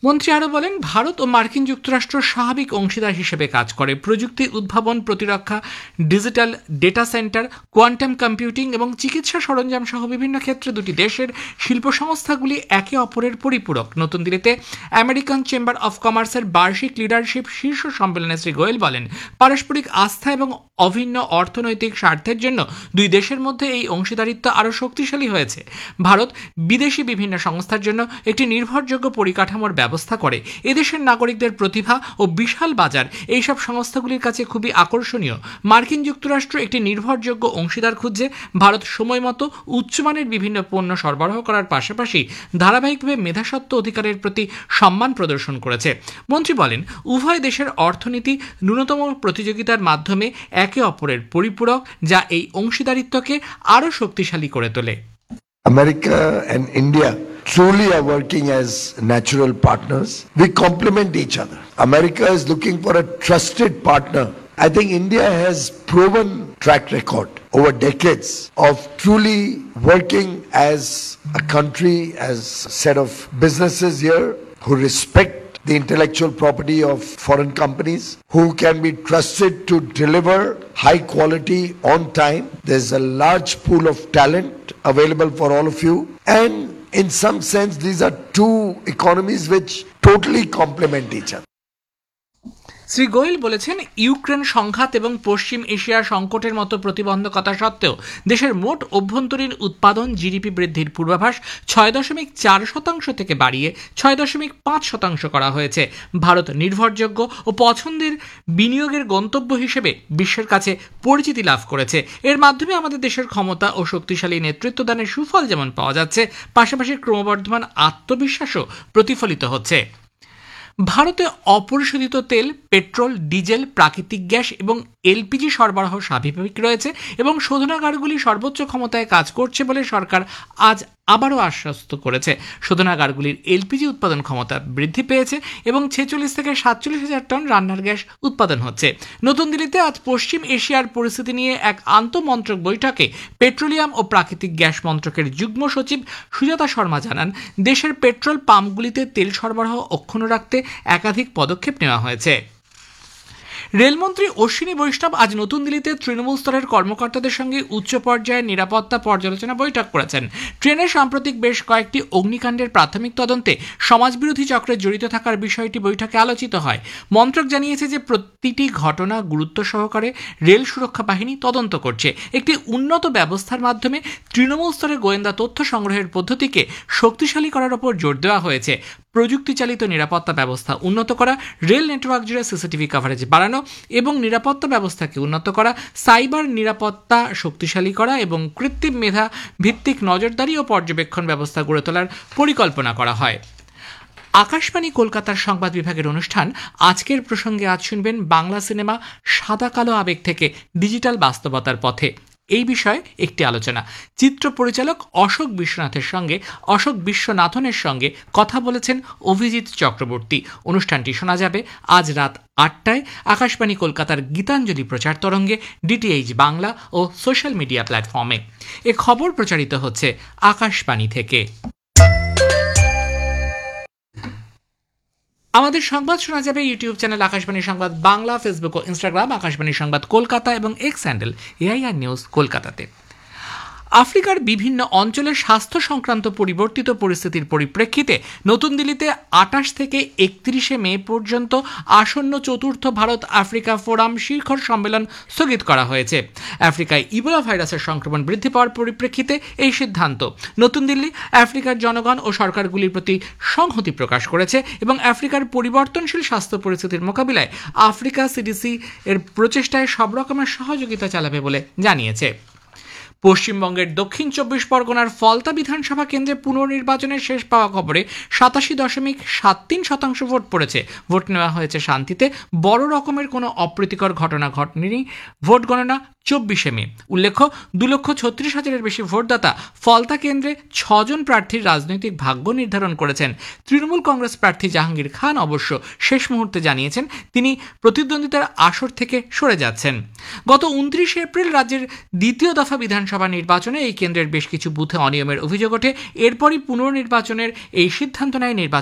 মন্ত্রী আরও বলেন, ভারত ও মার্কিন যুক্তরাষ্ট্র স্বাভাবিক অংশীদার হিসেবে কাজ করে। প্রযুক্তি উদ্ভাবন, প্রতিরক্ষা, digital data centre, quantum computing এবং চিকিৎসা সরঞ্জাম সহ বিভিন্ন ক্ষেত্রে দুটি দেশের শিল্প সংস্থাগুলি একে অপরের পরিপূরক। নতুন দিল্লিতে আমেরিকান চেম্বার অফ কমার্সের বার্ষিক লিডারশিপ শীর্ষ সম্মেলনে শ্রী গোয়েল বলেন, পারস্পরিক আস্থা এবং অভিন্ন অর্থনৈতিক স্বার্থের জন্য দুই দেশের মধ্যে এই অংশীদারিত্ব আরও শক্তিশালী হয়েছে। ভারত বিদেশি বিভিন্ন সংস্থার জন্য একটি নির্ভরযোগ্য পরিকাঠামোর ব্যবস্থা করে। এদেশের নাগরিকদের প্রতিভা ও বিশাল বাজার এইসব সংস্থাগুলির কাছে খুবই আকর্ষণীয়। মার্কিন যুক্তরাষ্ট্র একটি নির্ভরযোগ্য অংশীদার খুঁজছে। ভারত সময়মতো উচ্চমানের বিভিন্ন পণ্য সরবরাহ করার পাশাপাশি ধারাবাহিকভাবে মেধাস্বত্ব অধিকারের প্রতি সম্মান প্রদর্শন করেছে। মন্ত্রী বলেন, উভয় দেশের অর্থনীতি ন্যূনতম প্রতিযোগিতার মাধ্যমে একে অপরের পরিপূরক, যা এই অংশীদারিত্বকে আরও শক্তিশালী করে তোলে। America and India truly are working as natural partners. We complement each other. America is looking for a trusted partner. I think India has proven track record over decades of truly working as a country, as a set of businesses here who respect the intellectual property of foreign companies, who can be trusted to deliver high quality on time. There's a large pool of talent available for all of you, and in some sense these are two economies which totally complement each other. Shri Goyal বলেছেন, Ukraine সংঘাত এবং পশ্চিম Asia সংকটের মতো প্রতিবন্ধকতা সত্ত্বেও দেশের মোট অভ্যন্তরীণ উৎপাদন জিডিপি বৃদ্ধির পূর্বাভাস 6.4% থেকে বাড়িয়ে 6.5% করা হয়েছে। ভারত নির্ভরযোগ্য ও পছন্দের বিনিয়োগের গন্তব্য হিসেবে বিশ্বের কাছে পরিচিতি লাভ করেছে। এর মাধ্যমে আমাদের দেশের ক্ষমতা ও শক্তিশালী নেতৃত্বদানের সুফল যেমন পাওয়া যাচ্ছে, পাশাপাশি ক্রমবর্ধমান আত্মবিশ্বাসও প্রতিফলিত হচ্ছে। ভারতে অপরিশোধিত তেল, পেট্রোল, ডিজেল, প্রাকৃতিক গ্যাস এবং এলপিজি সরবরাহ স্বাভাবিক রয়েছে এবং শোধনাগারগুলি সর্বোচ্চ ক্ষমতায় কাজ করছে বলে সরকার আজ আবারও আশ্বস্ত করেছে। শোধনাগারগুলির এলপিজি উৎপাদন ক্ষমতা বৃদ্ধি পেয়েছে এবং 46 থেকে 47,000 টন রান্নার গ্যাস উৎপাদন হচ্ছে। নতুন দিল্লিতে আজ পশ্চিম এশিয়ার পরিস্থিতি নিয়ে এক আন্তঃমন্ত্রক বৈঠকে পেট্রোলিয়াম ও প্রাকৃতিক গ্যাস মন্ত্রকের যুগ্ম সচিব সুজাতা শর্মা জানান, দেশের পেট্রোল পাম্পগুলিতে তেল সরবরাহ অক্ষুণ্ণ রাখতে একাধিক পদক্ষেপ নেওয়া হয়েছে। রেলমন্ত্রী অশ্বিনী বৈষ্ণব আজ নতুন দিল্লিতে তৃণমূল স্তরের কর্মকর্তাদের সঙ্গে উচ্চ পর্যায়ের নিরাপত্তা পর্যালোচনা বৈঠক করেছেন। ট্রেনে সাম্প্রতিক বেশ কয়েকটি অগ্নিকাণ্ডের প্রাথমিক তদন্তে সমাজবিরোধী চক্রে জড়িত থাকার বিষয়টি বৈঠকে আলোচিত হয়। মন্ত্রক জানিয়েছে যে প্রতিটি ঘটনা গুরুত্ব সহকারে রেল সুরক্ষা বাহিনী তদন্ত করছে। একটি উন্নত ব্যবস্থার মাধ্যমে তৃণমূল স্তরে গোয়েন্দা তথ্য সংগ্রহের পদ্ধতিকে শক্তিশালী করার উপর জোর দেওয়া হয়েছে। প্রযুক্তি চালিত নিরাপত্তা ব্যবস্থা উন্নত করা, রেল নেটওয়ার্ক জুড়ে সিসিটিভি কভারেজ বাড়ানো এবং নিরাপত্তা ব্যবস্থাকে উন্নত করা, সাইবার নিরাপত্তা শক্তিশালী করা এবং কৃত্রিম মেধা ভিত্তিক নজরদারি ও পর্যবেক্ষণ ব্যবস্থা গড়ে তোলার পরিকল্পনা করা হয়। আকাশবাণী কলকাতার সংবাদ বিভাগের অনুষ্ঠান আজকের প্রসঙ্গে আজ শুনবেন বাংলা সিনেমা সাদা কালো আবেগ থেকে ডিজিটাল বাস্তবতার পথে। এই বিষয়ে একটি আলোচনা। চিত্র পরিচালক অশোক বিশ্বনাথনের সঙ্গে কথা বলেছেন অভিজিৎ চক্রবর্তী। অনুষ্ঠানটি শোনা যাবে আজ রাত 8টায় আকাশবাণী কলকাতার গীতাঞ্জলি প্রচার তরঙ্গে, ডিটিএইচ বাংলা ও সোশ্যাল মিডিয়া প্ল্যাটফর্মে। এ খবর প্রচারিত হচ্ছে আকাশবাণী থেকে। আমাদের সংবাদ শোনা যাবে ইউটিউব চ্যানেল আকাশবাণী সংবাদ বাংলা, ফেসবুক ও ইনস্টাগ্রাম আকাশবাণী সংবাদ কলকাতা এবং এক্স হ্যান্ডেল এআইআর নিউজ কলকাতাতে। আফ্রিকার বিভিন্ন অঞ্চলে স্বাস্থ্য সংক্রান্ত পরিবর্তিত পরিস্থিতির পরিপ্রেক্ষিতে নতুন দিল্লিতে 28 থেকে 31 মে পর্যন্ত আসন্ন চতুর্থ ভারত আফ্রিকা ফোরাম শিখর সম্মেলন স্থগিত করা হয়েছে। আফ্রিকায় ইবোলা ভাইরাসের সংক্রমণ বৃদ্ধি পাওয়ার পরিপ্রেক্ষিতে এই সিদ্ধান্ত। নতুন দিল্লি আফ্রিকার জনগণ ও সরকারগুলির প্রতি সংহতি প্রকাশ করেছে এবং আফ্রিকার পরিবর্তনশীল স্বাস্থ্য পরিস্থিতির মোকাবিলায় আফ্রিকা সিডিসি এর প্রচেষ্টায় সব রকমের সহযোগিতা চালাবে বলে জানিয়েছে। পশ্চিমবঙ্গের দক্ষিণ 24 পরগনার ফলতা বিধানসভা কেন্দ্রে পুনর্নির্বাচনের শেষ পাওয়া খবরে 87.73% ভোট পড়েছে। ভোট নেওয়া হয়েছে শান্তিতে, বড় রকমের কোনো অপ্রীতিকর ঘটনা ঘটেনি। ভোট গণনা 24 মে। উল্লেখ্য, 2,36,000-এর বেশি ভোটদাতা ফলতা কেন্দ্রে 6 জন প্রার্থীর রাজনৈতিক ভাগ্য নির্ধারণ করেছেন। তৃণমূল কংগ্রেস প্রার্থী জাহাঙ্গীর খান অবশ্য শেষ মুহূর্তে জানিয়েছেন তিনি প্রতিদ্বন্দ্বিতার আসর থেকে সরে যাচ্ছেন। গত 29 এপ্রিল রাজ্যের দ্বিতীয় দফা বিধানসভা নির্বাচনে এই কেন্দ্রের বেশ কিছু বুথে অনিয়মের অভিযোগ ওঠে। এরপরই পুনর্নির্বাচনের এই সিদ্ধান্ত নেয় নির্বাচন